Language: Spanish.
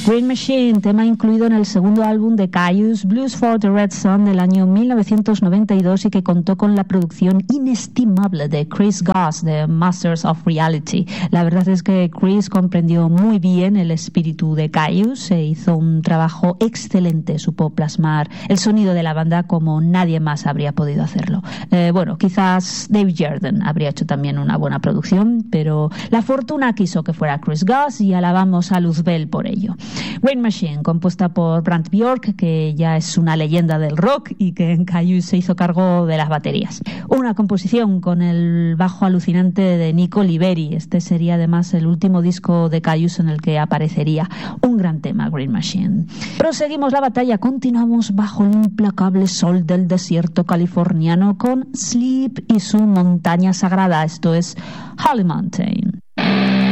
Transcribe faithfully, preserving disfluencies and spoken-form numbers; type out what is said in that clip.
Green Machine, tema incluido en el segundo álbum de Kyuss, Blues for the Red Sun, del año mil novecientos noventa y dos, y que contó con la producción inestimable de Chris Goss de Masters of Reality. La verdad es que Chris comprendió muy bien el espíritu de Kyuss e hizo un trabajo excelente. Supo plasmar el sonido de la banda como nadie más habría podido hacerlo. Eh, bueno, quizás Dave Jordan habría hecho también una buena producción, pero la fortuna quiso que fuera Chris Goss y alabamos a Luzbel por ello. Green Machine, compuesta por Brant Bjork, que ya es una leyenda del rock y que en Kyuss se hizo cargo de las baterías. Una composición con el bajo alucinante de Nico Liberi. Este sería además el último disco de Kyuss en el que aparecería. Un gran tema, Green Machine. Proseguimos la batalla, continuamos bajo el implacable sol del desierto californiano con Sleep y su montaña sagrada. Esto es Holy Mountain.